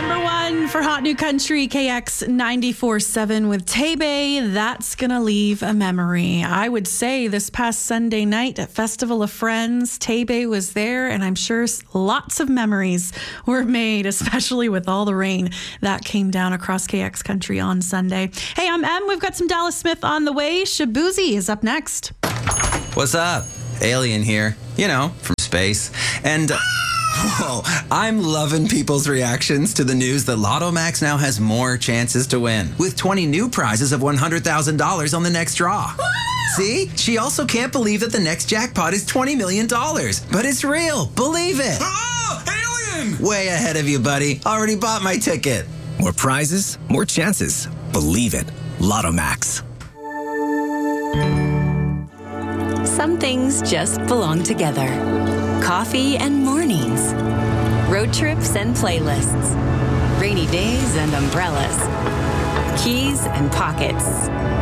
Number one for Hot New Country, KX 94.7 with Tay-Bay. That's going to leave a memory. I would say this past Sunday night at Festival of Friends, Tay-Bay was there, and I'm sure lots of memories were made, especially with all the rain that came down across KX Country on Sunday. Hey, I'm Em. We've got some Dallas Smith on the way. Shabuzi is up next. What's up? Alien here. You know, from space. And... whoa, I'm loving people's reactions to the news that Lotto Max now has more chances to win, with 20 new prizes of $100,000 on the next draw. See? She also can't believe that the next jackpot is $20 million. But it's real. Believe it. Oh, alien! Way ahead of you, buddy. Already bought my ticket. More prizes, more chances. Believe it. Lotto Max. Some things just belong together. Coffee and mornings. Road trips and playlists. Rainy days and umbrellas. Keys and pockets.